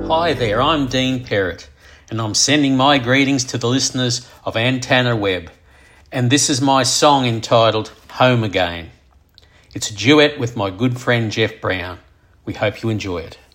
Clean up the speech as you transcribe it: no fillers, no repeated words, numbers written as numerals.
Hi there, I'm Dean Perrott, and I'm sending my greetings to the listeners of Ann Tanner Web, and this is my song entitled Home Again. It's a duet with my good friend Jeff Brown. We hope you enjoy it.